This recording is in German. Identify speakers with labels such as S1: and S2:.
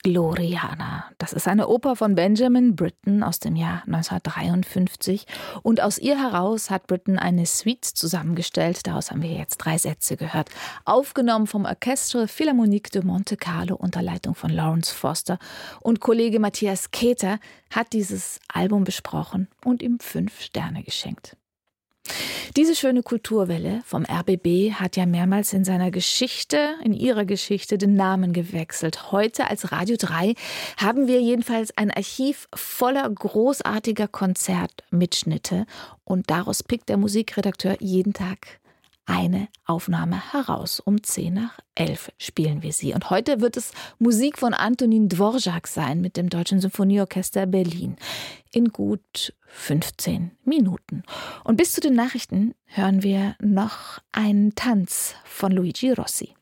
S1: Gloriana. Das ist eine Oper von Benjamin Britten aus dem Jahr 1953. Und aus ihr heraus hat Britten eine Suite zusammengestellt. Daraus haben wir jetzt 3 Sätze gehört. Aufgenommen vom Orchestre Philharmonique de Monte Carlo unter Leitung von Lawrence Foster. Und Kollege Matthias Keter hat dieses Album besprochen und ihm 5 Sterne geschenkt. Diese schöne Kulturwelle vom RBB hat ja mehrmals in ihrer Geschichte den Namen gewechselt. Heute als Radio 3 haben wir jedenfalls ein Archiv voller großartiger Konzertmitschnitte und daraus pickt der Musikredakteur jeden Tag eine Aufnahme heraus. Um 10:11 spielen wir sie. Und heute wird es Musik von Antonin Dvorak sein mit dem Deutschen Symphonieorchester Berlin. In gut 15 Minuten. Und bis zu den Nachrichten hören wir noch einen Tanz von Luigi Rossi.